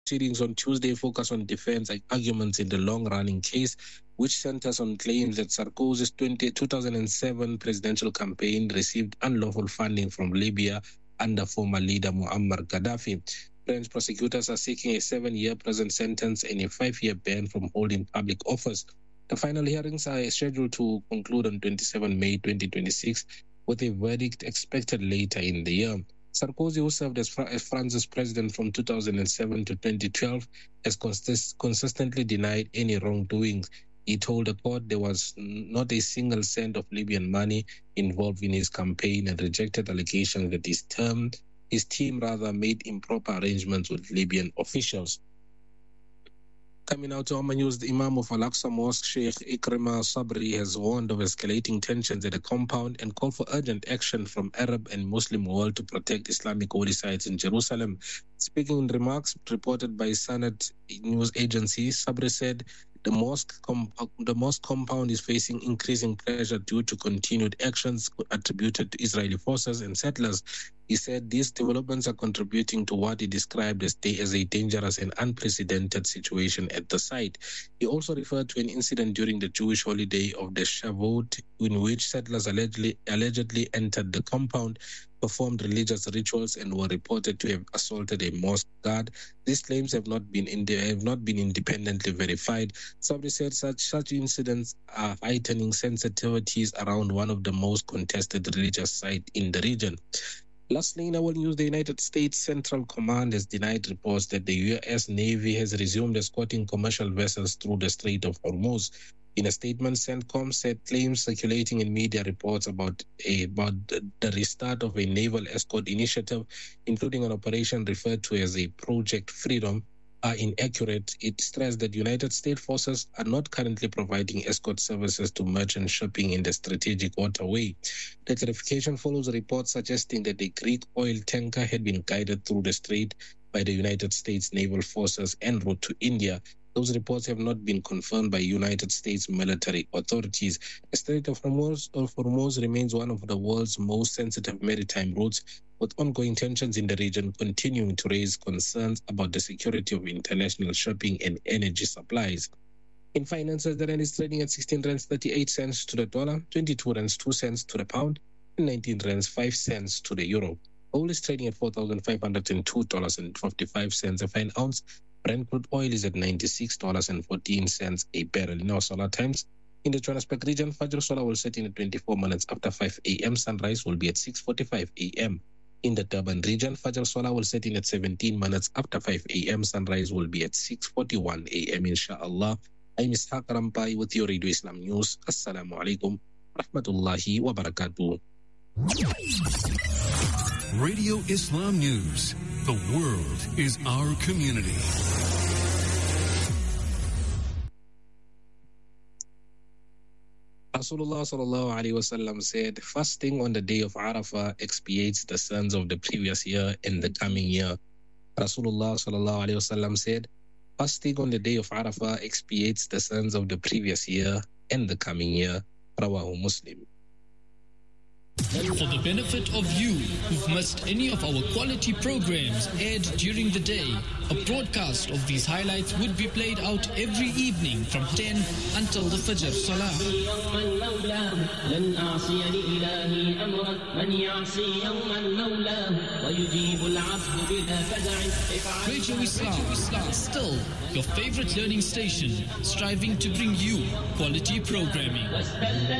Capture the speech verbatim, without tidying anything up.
Proceedings on Tuesday focus on defense arguments in the long-running case, which centers on claims that Sarkozy's two thousand seven presidential campaign received unlawful funding from Libya under former leader Muammar Gaddafi. French prosecutors are seeking a seven-year prison sentence and a five-year ban from holding public office. The final hearings are scheduled to conclude on the twenty-seventh of May twenty twenty-six, with a verdict expected later in the year. Sarkozy, who served as, Fra- as France's president from two thousand seven to twenty twelve, has consist- consistently denied any wrongdoings. He told the court there was not a single cent of Libyan money involved in his campaign and rejected allegations that his term, his team rather made improper arrangements with Libyan officials. Coming out to Oman News, the Imam of Al-Aqsa Mosque, Sheikh Ikrimah Sabri, has warned of escalating tensions at the compound and called for urgent action from Arab and Muslim world to protect Islamic holy sites in Jerusalem. Speaking in remarks reported by Sanad news agency, Sabri said the mosque, com- the mosque compound is facing increasing pressure due to continued actions attributed to Israeli forces and settlers. He said these developments are contributing to what he described as, as a dangerous and unprecedented situation at the site. He also referred to an incident during the Jewish holiday of the Shavuot, in which settlers allegedly, allegedly entered the compound, performed religious rituals, and were reported to have assaulted a mosque guard. These claims have not been in, have not been independently verified. Somebody said such such incidents are heightening sensitivities around one of the most contested religious sites in the region. Lastly, in our news, the United States Central Command has denied reports that the U S Navy has resumed escorting commercial vessels through the Strait of Hormuz. In a statement, CENTCOM said claims circulating in media reports about a, about the restart of a naval escort initiative, including an operation referred to as a Project Freedom, are inaccurate. It stressed that United States forces are not currently providing escort services to merchant shipping in the strategic waterway. The clarification follows reports suggesting that a Greek oil tanker had been guided through the strait by the United States Naval Forces en route to India. Those reports have not been confirmed by United States military authorities. The Strait of Hormuz, of Hormuz remains one of the world's most sensitive maritime routes, with ongoing tensions in the region continuing to raise concerns about the security of international shipping and energy supplies. In finances, the rand is trading at sixteen rands thirty-eight cents to the dollar, twenty-two rands two cents to the pound, and nineteen rands five cents to the euro. Gold is trading at four thousand five hundred two dollars and fifty-five cents a fine ounce. Brent crude oil is at ninety-six dollars and fourteen cents a barrel. In our solar times, in the Johannesburg region, Fajr Solar will set in at twenty-four minutes after five a.m. Sunrise will be at six forty-five a.m. In the Durban region, Fajr Solar will set in at seventeen minutes after five a.m. Sunrise will be at six forty-one a.m. Inshallah. I'm Ishaq Rampai with your Radio Islam News. Assalamu alaikum rahmatullahi wa barakatuh. Radio Islam News. The world is our community. Rasulullah sallallahu alaihi wasallam said, fasting on the day of Arafah expiates the sins of the previous year and the coming year. Rasulullah sallallahu alaihi wasallam said, fasting on the day of Arafah expiates the sins of the previous year and the coming year. Rawahu Muslim. For the benefit of you who've missed any of our quality programs aired during the day, a broadcast of these highlights would be played out every evening from ten until the Fajr Salah. Radio Islam, still your favorite learning station, striving to bring you quality programming.